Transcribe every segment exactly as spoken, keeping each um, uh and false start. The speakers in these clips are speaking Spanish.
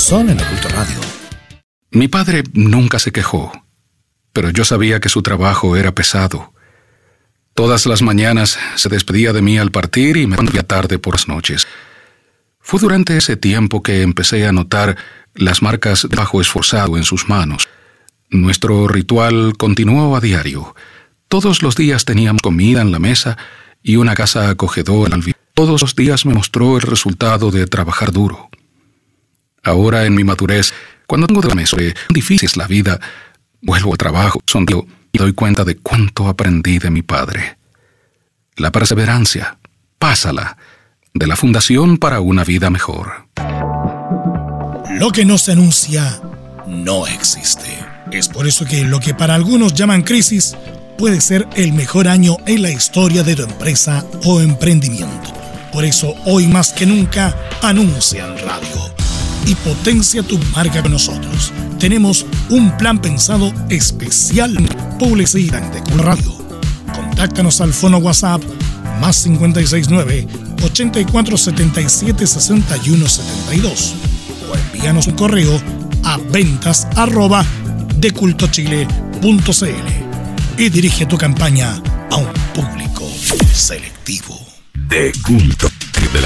Solo en la Culto Radio. Mi padre nunca se quejó, pero yo sabía que su trabajo era pesado. Todas las mañanas se despedía de mí al partir y me volvía tarde por las noches. Fue durante ese tiempo que empecé a notar las marcas de trabajo esforzado en sus manos. Nuestro ritual continuó a diario. Todos los días teníamos comida en la mesa y una casa acogedora. Todos los días me mostró el resultado de trabajar duro. Ahora, en mi madurez, cuando tengo de la mesa sobre cuán difícil es la vida, vuelvo al trabajo, sonrío y doy cuenta de cuánto aprendí de mi padre. La perseverancia, pásala, de la Fundación para una Vida Mejor. Lo que no se anuncia no existe. Es por eso que lo que para algunos llaman crisis puede ser el mejor año en la historia de tu empresa o emprendimiento. Por eso, hoy más que nunca, anuncia en radio y potencia tu marca con nosotros. Tenemos un plan pensado especial en publicidad de Culto Radio. Contáctanos al fono WhatsApp más cinco seis nueve, ochenta y cuatro setenta y siete sesenta y uno setenta y dos o envíanos un correo a ventas arroba decultochile punto cl y dirige tu campaña a un público selectivo. De Culto de la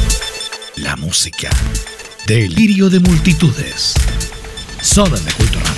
La música. Delirio de multitudes. Solo en de Culto Radio.